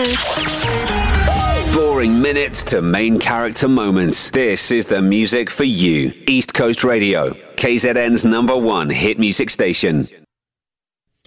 Boring minutes to main character moments. This is the music for you. East Coast Radio, KZN's #1 hit music station.